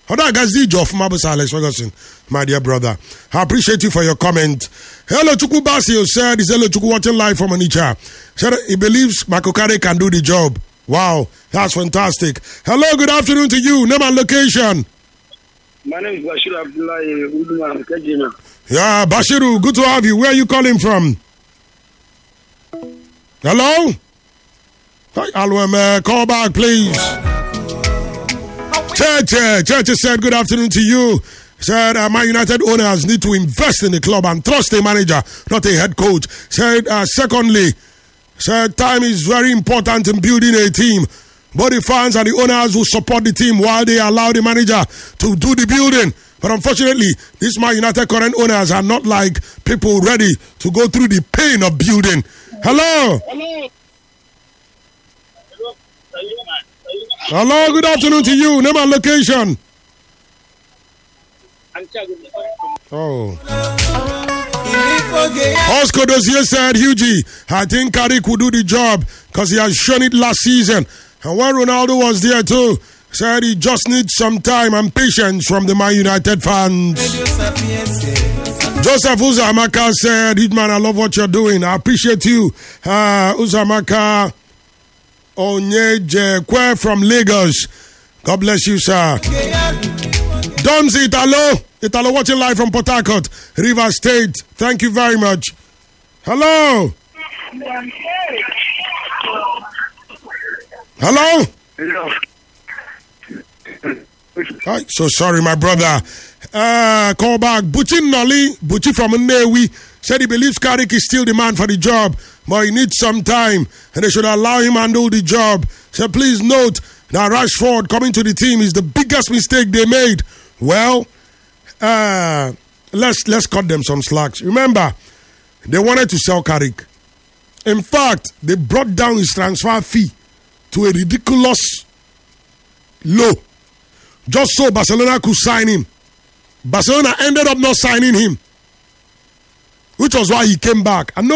Odagazi of Mabus Alex Ferguson, my dear brother. I appreciate you for your comment. Hello, Chuku Basio said, is Hello Chuku watching live from Onitsha. Said he believes Michael Carrick can do the job. Wow, that's fantastic. Hello, good afternoon to you. Name and location. My name is Bashiru Abdullahi Kajina. Yeah, Bashiru, good to have you. Where are you calling from? Hello? Hi, Alwem, call back, please. Church said, good afternoon to you. Said, Man United owners need to invest in the club and trust a manager, not a head coach. Said, secondly, said, time is very important in building a team. Both the fans and the owners will support the team while they allow the manager to do the building. But unfortunately, these Man United current owners are not like people ready to go through the pain of building. Hello? Hello, good afternoon to you. Name and location. Oh. Oscar Dozier said, Hughie, I think Carrick will do the job because he has shown it last season. And when Ronaldo was there too, said he just needs some time and patience from the Man United fans. Joseph Uzamaka said, Hitman, I love what you're doing. I appreciate you. Uzamaka Onyejekwe from Lagos. God bless you, sir. Donzi Italo watching live from Port Harcourt, River State. Thank you very much. Hello. Hello? Hello. Hi, so sorry, my brother. Call back. Buchi from Nnewi said he believes Carrick is still the man for the job, but he needs some time and they should allow him to handle the job. So please note that Rashford coming to the team is the biggest mistake they made. Well, let's cut them some slacks. Remember, they wanted to sell Carrick. In fact, they brought down his transfer fee to a ridiculous low, just so Barcelona could sign him. Barcelona ended up not signing him, which was why he came back. And